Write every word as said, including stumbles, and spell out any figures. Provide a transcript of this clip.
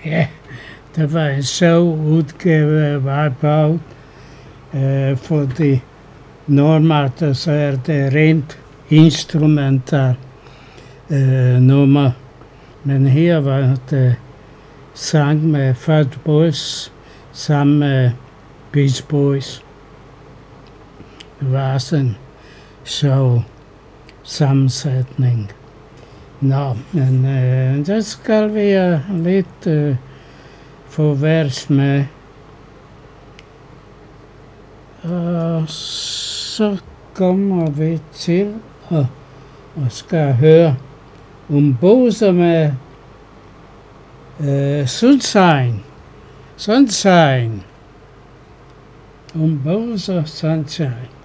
Ja, der var en sjov udgave af Wipeout, øh, fordi normalt så er det rent instrumental øh, nummer, men her var det sang med Fat Boys sammen med Beach Boys. Det var sådan en sjov sammensætning. Nå, men øh, der skal vi have lidt øh, få vers med. Og så kommer vi til at, at skal høre om Bose med øh, Sunshine. Sunshine. Um Bose Sunshine.